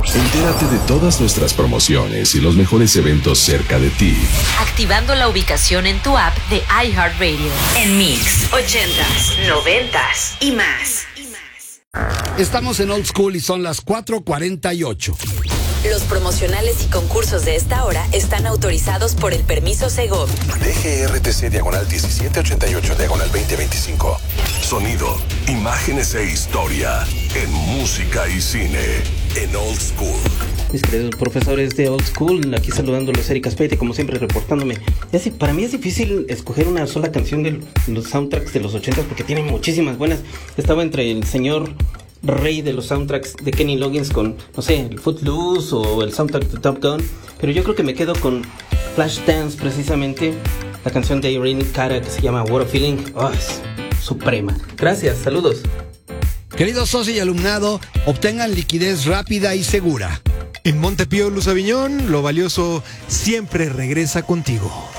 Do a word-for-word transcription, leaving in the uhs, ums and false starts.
Entérate de todas nuestras promociones y los mejores eventos cerca de ti, activando la ubicación en tu app de iHeartRadio. En Mix, ochentas, noventas y más. Estamos en Old School y son las cuatro cuarenta y ocho. Los promocionales y concursos de esta hora están autorizados por el permiso Segov. D G R T C diagonal diecisiete ochenta y ocho diagonal veinte veinticinco. Sonido, imágenes e historia en música y cine en Old School. Mis queridos profesores de Old School, aquí saludándolos, Eric Aspeite, como siempre reportándome. Es, para mí es difícil escoger una sola canción de los soundtracks de los ochentas porque tienen muchísimas buenas. Estaba entre el señor rey de los soundtracks de Kenny Loggins con, no sé, el Footloose o el soundtrack de Top Gun, pero yo creo que me quedo con Flashdance, precisamente, la canción de Irene Cara que se llama What a Feeling. Oh, es suprema. Gracias, saludos. Queridos socios y alumnado, obtengan liquidez rápida y segura. En Montepío, Luz Aviñón, lo valioso siempre regresa contigo.